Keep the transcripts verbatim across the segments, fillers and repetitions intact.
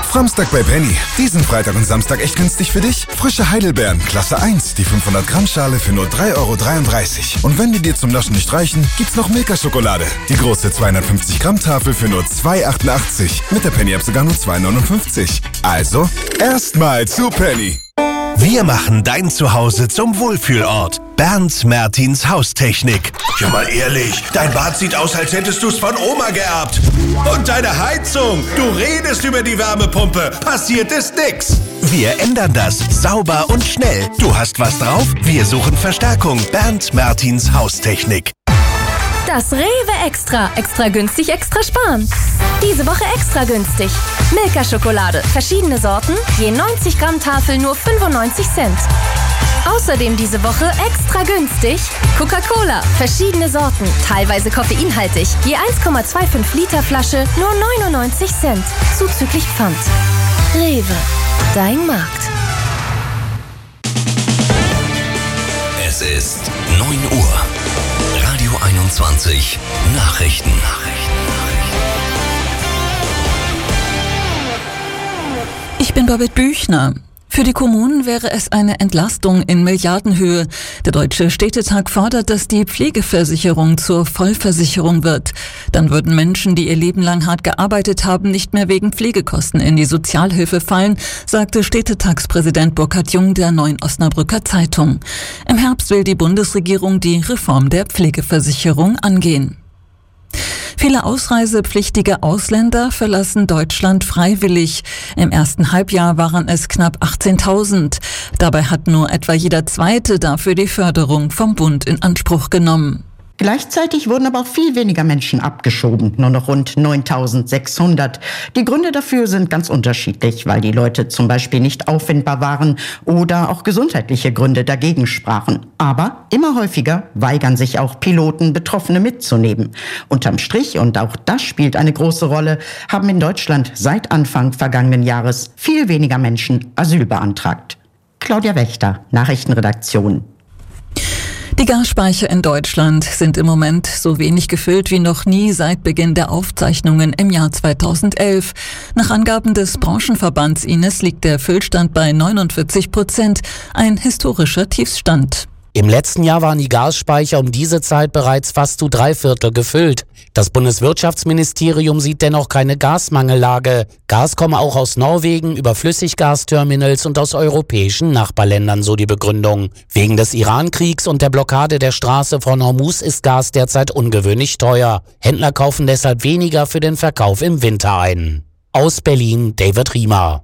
Framstag bei Penny. Diesen Freitag und Samstag echt günstig für dich? Frische Heidelbeeren, Klasse eins, die fünfhundert Gramm Schale für nur drei Euro dreiunddreißig. Und wenn die dir zum Naschen nicht reichen, gibt's noch Milka-Schokolade. Die große zweihundertfünfzig Gramm Tafel für nur zwei Euro achtundachtzig. Mit der Penny-App sogar nur zwei Euro neunundfünfzig. Also, erstmal zu Penny. Wir machen dein Zuhause zum Wohlfühlort. Bernd Mertins Haustechnik. Ja, mal ehrlich, dein Bad sieht aus, als hättest du es von Oma geerbt. Und deine Heizung, du redest über die Wärmepumpe, passiert ist nix. Wir ändern das, sauber und schnell. Du hast was drauf? Wir suchen Verstärkung. Bernd Mertins Haustechnik. Das Rewe Extra. Extra günstig, extra sparen. Diese Woche extra günstig. Milka-Schokolade. Verschiedene Sorten. Je neunzig Gramm Tafel nur fünfundneunzig Cent. Außerdem diese Woche extra günstig. Coca-Cola. Verschiedene Sorten. Teilweise koffeinhaltig. Je eins Komma fünfundzwanzig Liter Flasche nur neunundneunzig Cent. Zuzüglich Pfand. Rewe. Dein Markt. Es ist neun Uhr. Radio einundzwanzig Nachrichten. Ich bin Babette Büchner. Für die Kommunen wäre es eine Entlastung in Milliardenhöhe. Der Deutsche Städtetag fordert, dass die Pflegeversicherung zur Vollversicherung wird. Dann würden Menschen, die ihr Leben lang hart gearbeitet haben, nicht mehr wegen Pflegekosten in die Sozialhilfe fallen, sagte Städtetagspräsident Burkhard Jung der Neuen Osnabrücker Zeitung. Im Herbst will die Bundesregierung die Reform der Pflegeversicherung angehen. Viele ausreisepflichtige Ausländer verlassen Deutschland freiwillig. Im ersten Halbjahr waren es knapp achtzehntausend. Dabei hat nur etwa jeder Zweite dafür die Förderung vom Bund in Anspruch genommen. Gleichzeitig wurden aber auch viel weniger Menschen abgeschoben, nur noch rund neuntausendsechshundert. Die Gründe dafür sind ganz unterschiedlich, weil die Leute zum Beispiel nicht auffindbar waren oder auch gesundheitliche Gründe dagegen sprachen. Aber immer häufiger weigern sich auch Piloten, Betroffene mitzunehmen. Unterm Strich, und auch das spielt eine große Rolle, haben in Deutschland seit Anfang vergangenen Jahres viel weniger Menschen Asyl beantragt. Claudia Wächter, Nachrichtenredaktion. Die Gasspeicher in Deutschland sind im Moment so wenig gefüllt wie noch nie seit Beginn der Aufzeichnungen im Jahr zweitausendelf. Nach Angaben des Branchenverbands I N E S liegt der Füllstand bei neunundvierzig Prozent, ein historischer Tiefstand. Im letzten Jahr waren die Gasspeicher um diese Zeit bereits fast zu drei Viertel gefüllt. Das Bundeswirtschaftsministerium sieht dennoch keine Gasmangellage. Gas komme auch aus Norwegen über Flüssiggasterminals und aus europäischen Nachbarländern, so die Begründung. Wegen des Iran-Kriegs und der Blockade der Straße von Hormuz ist Gas derzeit ungewöhnlich teuer. Händler kaufen deshalb weniger für den Verkauf im Winter ein. Aus Berlin, David Riemer.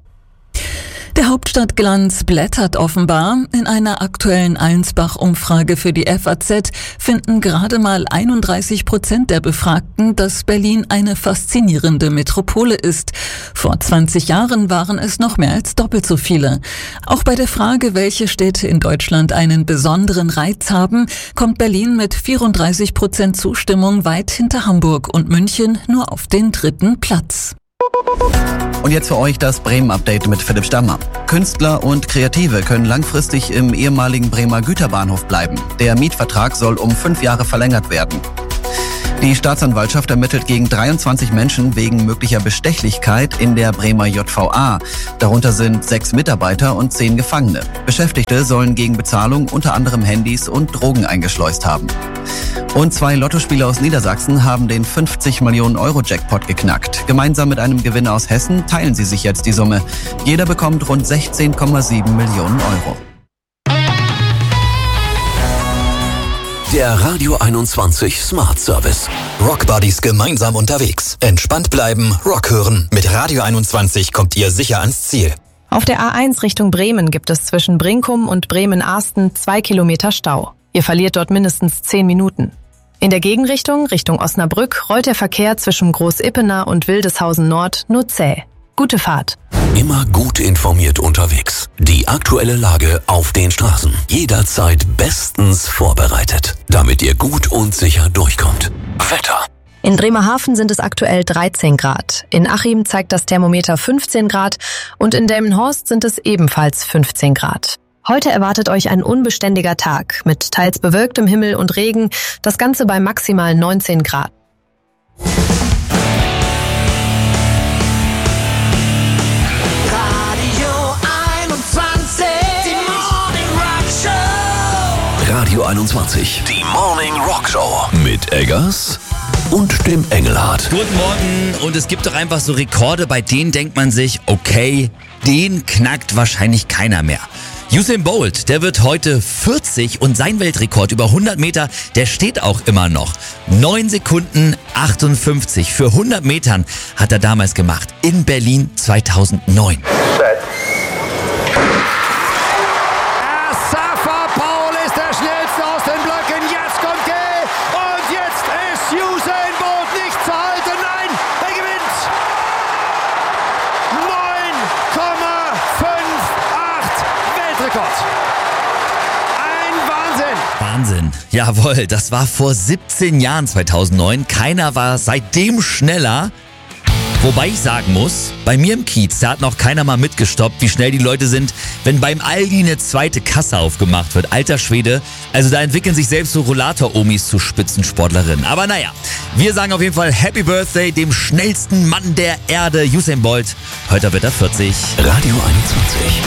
Der Hauptstadtglanz blättert offenbar. In einer aktuellen Allensbach-Umfrage für die F A Z finden gerade mal einunddreißig Prozent der Befragten, dass Berlin eine faszinierende Metropole ist. Vor zwanzig Jahren waren es noch mehr als doppelt so viele. Auch bei der Frage, welche Städte in Deutschland einen besonderen Reiz haben, kommt Berlin mit vierunddreißig Prozent Zustimmung weit hinter Hamburg und München nur auf den dritten Platz. Und jetzt für euch das Bremen-Update mit Philipp Stammer. Künstler und Kreative können langfristig im ehemaligen Bremer Güterbahnhof bleiben. Der Mietvertrag soll um fünf Jahre verlängert werden. Die Staatsanwaltschaft ermittelt gegen dreiundzwanzig Menschen wegen möglicher Bestechlichkeit in der Bremer J V A. Darunter sind sechs Mitarbeiter und zehn Gefangene. Beschäftigte sollen gegen Bezahlung unter anderem Handys und Drogen eingeschleust haben. Und zwei Lottospieler aus Niedersachsen haben den fünfzig Millionen Euro Jackpot geknackt. Gemeinsam mit einem Gewinner aus Hessen teilen sie sich jetzt die Summe. Jeder bekommt rund sechzehn Komma sieben Millionen Euro. Der Radio einundzwanzig Smart Service. Rock Buddies gemeinsam unterwegs. Entspannt bleiben, Rock hören. Mit Radio einundzwanzig kommt ihr sicher ans Ziel. Auf der A eins Richtung Bremen gibt es zwischen Brinkum und Bremen-Ahsten zwei Kilometer Stau. Ihr verliert dort mindestens zehn Minuten. In der Gegenrichtung, Richtung Osnabrück, rollt der Verkehr zwischen Groß-Ippener und Wildeshausen Nord nur zäh. Gute Fahrt. Immer gut informiert unterwegs. Die aktuelle Lage auf den Straßen. Jederzeit bestens vorbereitet, damit ihr gut und sicher durchkommt. Wetter. In Bremerhaven sind es aktuell dreizehn Grad. In Achim zeigt das Thermometer fünfzehn Grad und in Delmenhorst sind es ebenfalls fünfzehn Grad. Heute erwartet euch ein unbeständiger Tag mit teils bewölktem Himmel und Regen, das Ganze bei maximal neunzehn Grad. einundzwanzig. Die Morning Rock Show mit Eggers und dem Engelhardt. Guten Morgen. Und es gibt doch einfach so Rekorde, bei denen denkt man sich, okay, den knackt wahrscheinlich keiner mehr. Usain Bolt, der wird heute vierzig und sein Weltrekord über hundert Meter, der steht auch immer noch. neun Sekunden achtundfünfzig für hundert Metern hat er damals gemacht in Berlin zweitausendneun. Asafa Paul ist der Schnellste aus den Blöcken. Jetzt kommt Gay und jetzt ist Usain Bolt nicht zu halten. Nein, er gewinnt. neun Komma fünfundachtzig Weltrekord. Ein Wahnsinn. Wahnsinn. Jawohl, das war vor siebzehn Jahren zweitausendneun. Keiner war seitdem schneller. Wobei ich sagen muss, bei mir im Kiez, da hat noch keiner mal mitgestoppt, wie schnell die Leute sind, wenn beim Aldi eine zweite Kasse aufgemacht wird. Alter Schwede, also da entwickeln sich selbst so Rollator-Omis zu Spitzensportlerinnen. Aber naja, wir sagen auf jeden Fall Happy Birthday dem schnellsten Mann der Erde, Usain Bolt. Heute wird er vierzig. Radio einundzwanzig.